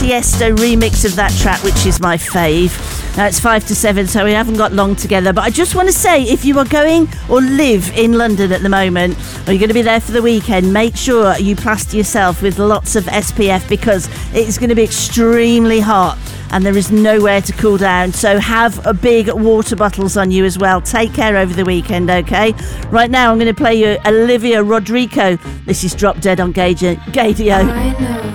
Tiesto remix of that track, which is my fave. Now it's 5 to 7, so we haven't got long together. But I just want to say, if you are going or live in London at the moment, or you're going to be there for the weekend, make sure you plaster yourself with lots of SPF, because it's going to be extremely hot and there is nowhere to cool down. So have a big water bottles on you as well. Take care over the weekend, okay? Right now I'm going to play you Olivia Rodrigo. This is Drop Dead on Gaydio.